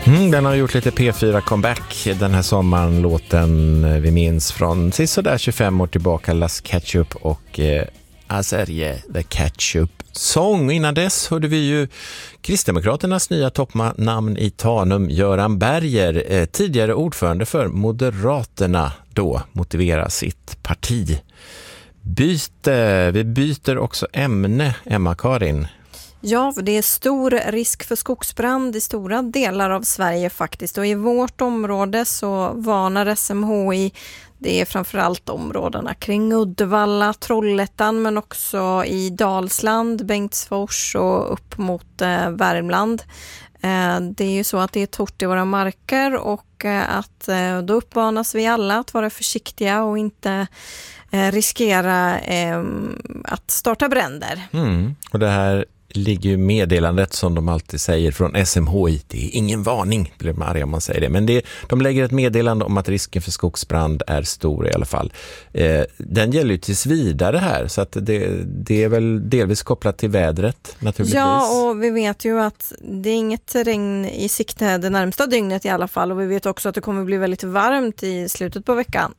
Den har gjort lite P4-comeback den här sommaren. Låten vi minns från sådär 25 år tillbaka, Las Ketchup och Azerje, The Ketchup Song. Innan dess hörde vi ju Kristdemokraternas nya toppnamn i Tanum, Göran Berger, tidigare ordförande för Moderaterna, då motivera sitt parti. Vi byter också ämne, Emma-Karin. Ja, för det är stor risk för skogsbrand i stora delar av Sverige faktiskt. Och i vårt område så varnar SMHI, det är framförallt områdena kring Uddevalla, Trollhättan men också i Dalsland, Bengtsfors och upp mot Värmland. Det är ju så att det är torrt i våra marker och att då uppmanas vi alla att vara försiktiga och inte riskera att starta bränder. Och det här ligger ju meddelandet som de alltid säger från SMHI. Det är ingen varning, blir man arg om man säger det. Men de lägger ett meddelande om att risken för skogsbrand är stor i alla fall. Den gäller ju tills vidare här, så att det är väl delvis kopplat till vädret naturligtvis. Ja, och vi vet ju att det är inget regn i sikte det närmsta dygnet i alla fall. Och vi vet också att det kommer bli väldigt varmt i slutet på veckan.